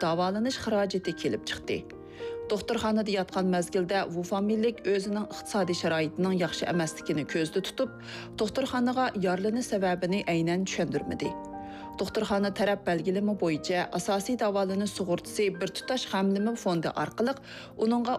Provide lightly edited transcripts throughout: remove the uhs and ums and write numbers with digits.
davolanish xarajati kelib chiqdi. Doktorxonada yotgan mezgilda bu familik o'zining iqtisodiy sharoitining yaxshi emasligini ko'zda tutib, doktorxonaga yorlanish sababini aynan tushundirmadi. Doktorxona taraf belgilama bo'yicha asosiy davolanish sug'urtasi bir tutash g'amlama fondi orqali uningga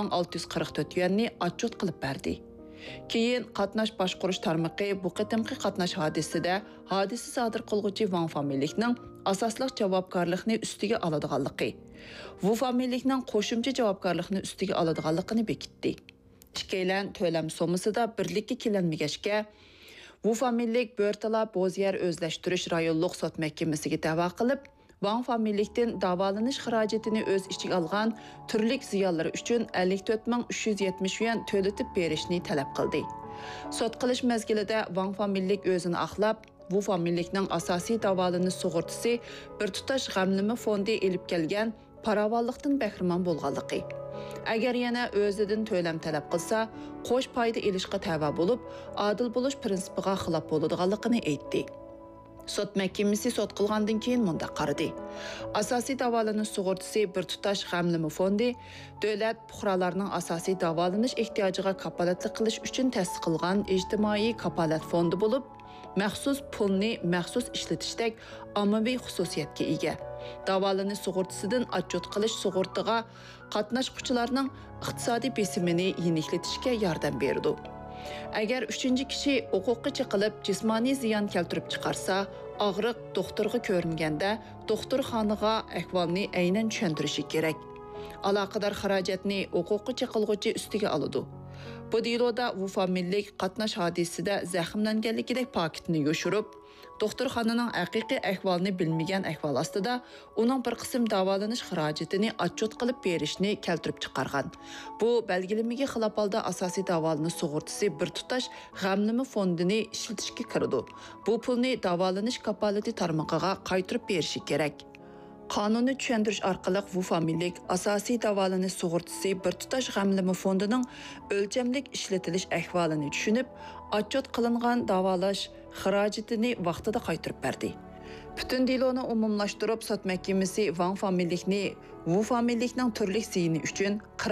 14644 yuanni отчет qilib berdi. Keyin qatnash boshqarish tarmoqi bu qitimqi qatnash hodisasida hodisa sodir qilguvchi Wang familikning asosliq javobgarlikni ustiga oladiganligi, bu familikning qo'shimcha javobgarlikni ustiga oladiganligini bekitdi. Ikkilan to'lam sommasida birlikka kelinmagachga bu familik Börtala Boziyer o'zlashtirish rayonluq sud mahkamasiga da'vo qilib, Wang familikdan davolanish xarajatini o'z ichiga olgan turlik ziyonlari uchun 54370 yuan to'latib berishni talab qildi. Sud qilish mezgilida Wang familik o'zini aqlab, bu familikning asosiy davolanish sug'urtasi bir tutash g'amlama fondi elib kelgan paravollikdan bahramon bo'lganligi. Agar yana o'zidan to'lam talab qilsa, qo'sh foyda elishga tava bo'lib, adil bo'lish prinsipiga xilof bo'ladiganligini aytdi. Sud mahkamasi sud qilgandan keyin munda qaradi. Asosiy davolanish sug'urtasi bir tutash g'amlama fondi davlat fuqarolarning asosiy davolanish ehtiyojiga kapolatlik qilish uchun ta'sis qilgan ijtimoiy kapolat fondi bo'lib, maxsus pulni maxsus ishlatishdek ommaviy xususiyatga ega. Davolanish sug'urtasidan отчет qilish sug'urtaga qatnashuvchilarning iqtisodiy besimini yengillatishga yordam berdi. Agar 3-kishi huquqqa chiqilib jismoniy ziyon keltirib chiqarsa, og'riq doktorga ko'ringanda doktorxonaga ahvolni aynan tushuntirishi kerak. Aloqador xarajatni huquqqa chiqilguvchi ustiga oladi. Bu deloda bu familik qatnash hodisasida zaxmlanganligidek paketni yoshirib, doktorxonaning haqiqiy ahvolini bilmagan ahvol ostida uning bir qism davolanish xarajatini отчет qilib berishni keltirib chiqargan. Bu belgilamaga xilof holda asosiy davolanish sug'urtasi bir tutash g'amlama fondini ishlatishga kirdi. Bu pulni davolanish kapolati tarmog'iga qaytarib berishi kerak. Qonunni tushuntirish orqali bu familik asosiy davolanish sug'urtasi bir tutash g'amlama fondining o'lchamlik ishlatilish ahvolini tushunib, отчет qilingan davolash xarajatini vaqtida qaytarib berdi. Butun deloni umumlashtirib, sud mahkamasi Wang familikni bu familikning turli ziyini uchun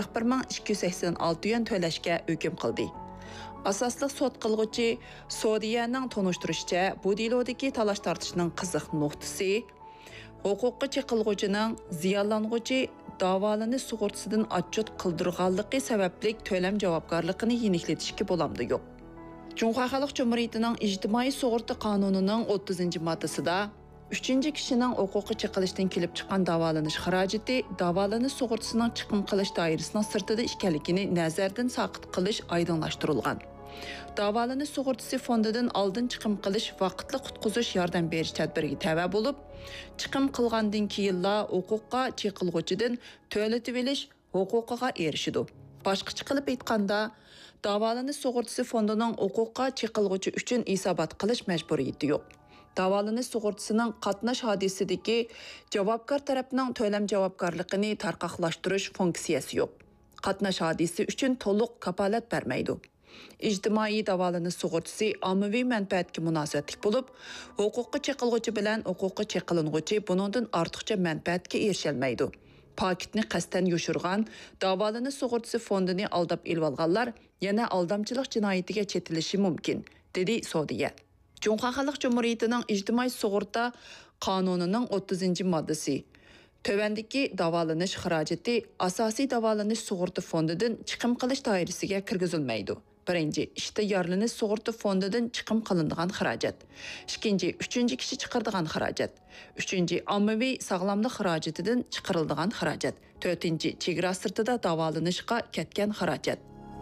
41286 yuan to'lashga hukm qildi. Asosliq sud qilguvchi Saudiyaning tonishtirishicha, bu delodagi talash tortishning qiziq nuqtasi huquqqa chiqilguvchining ziyonlanuvchi davolanish sug'urtasidan отчет qildirganligi sababli to'lam javobgarligini yengillatishga bo'lamdi yo'q. Jumhur Xalq Cumhuriyatining ijtimoiy sug'urta qonunining 30-moddasida 3-kishining huquqqa chiqilishdan kelib chiqqan davolanish xarajati davolanish sug'urtasining chiqim qilish doirasining sirtida ekanligini nazardan saqit qilish oydinlashtirilgan. Davolanish sug'urtasi fondidan oldin chiqim qilish vaqtli qutqizish yordam berish tadbiriga tava bo'lib, chiqim qilgandan keyinla huquqqa chiqilguvchidan to'latib olish huquqiga erishidi. Boshqacha qilib aytganda, davolanish sug'urtasi fondining huquqqa chiqilguvchi uchun hisobot qilish majburiyati yo'q. Davolanish sug'urtasining qatnash hodisidagi javobgar tarafning to'lam javobgarligini tarqoqlashtirish funksiyasi yo'q. Qatnash hodisi uchun to'liq kapolat bermaydi. İctimai davolanish sug'urtasi ommaviy manfaatga munosabatli bo'lib, huquqqa chiqilguvchi bilan huquqqa chiqilinguvchi buningdan ortiqcha manfaatga erisholmaydi. Paketni qasddan yoshirgan davolanish sug'urtasi fondini aldab elib olganlar yana aldamchilik jinoyatiga chetilishi mumkin, dedi Saudiya. Jumhur Xalq Cumhuriyatining ijtimoiy sug'urta qonunining 30-moddasi tövəndəki davolanish xarajati asosiy davolanish sug'urta fondidan chiqim qilish doirasiga kirgizilmaydi. Birinchi, ishda yorlanish sug'urta fondidan chiqim qilinadigan xarajat. Ikkinchi, 3-kishi chiqaradigan xarajat. Uchinchi, ommaviy sog'lomlik xarajatidan chiqariladigan xarajat. To'rtinchi, chegara sirtida davolanishga ketgan xarajat.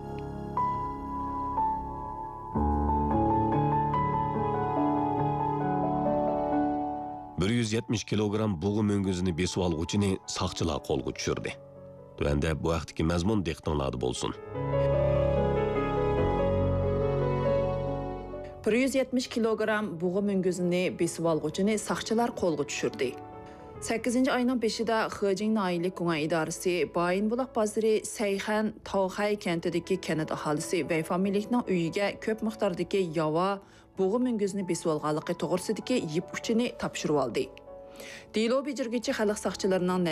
Bir 170 kilogram buğu möngüzünü besib alğuchini saqchilar qo'lga tushirdi. Tuanda bu vaqtdagi mazmun dehqonlarda bo'lsin. 170 kilogram buğu möngüzünü besib alğuchini saqchilar qo'lga tushirdi. 8-ayning 5-ida Xijing Nailik Kungan idorasi Bayinbuloq bozori Sayxan Tog'hay kentidagi kanat aholisi va familikning uyiga ko'p miqdordagi yova buğu möngüzünü besib olganligi to'g'risidagi yip uchini topshirib oldi. Delo bejirgichi xalq saqchilarining